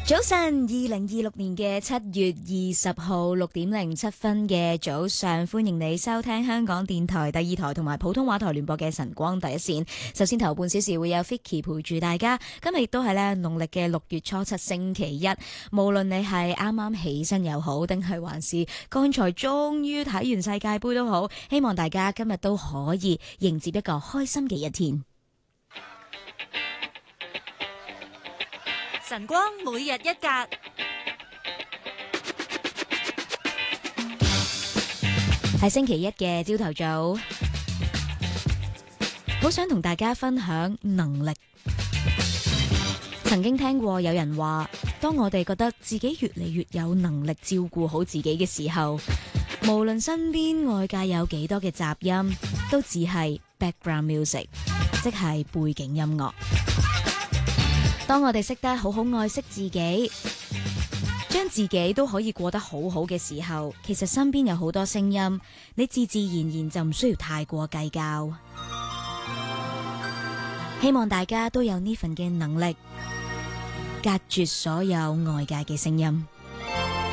早晨，2026年嘅7月20號6:07嘅早上，歡迎你收聽香港電台第2台同埋普通話台聯播嘅晨光第一線。首先頭半小時會有 Vicky 陪住大家，今日亦都係咧農曆嘅6月初7星期一。無論你係啱啱起身又好，定係還是剛才終於睇完世界盃都好，希望大家今日都可以迎接一個開心嘅一天。 晨光每日一格， 係星期一嘅朝頭早，好想同大家分享能力。曾經聽過有人話，當我哋覺得自己越嚟越有能力照顧好自己嘅時候，無論身邊外界有幾多嘅雜音，都只係 background music， 即係背景音樂。當我哋識得好好愛惜自己，將自己都可以過得好好嘅時候，其實身邊有好多聲音，你自自然然就唔需要太過計較。希望大家都有呢份嘅能力，隔絕所有外界嘅聲音。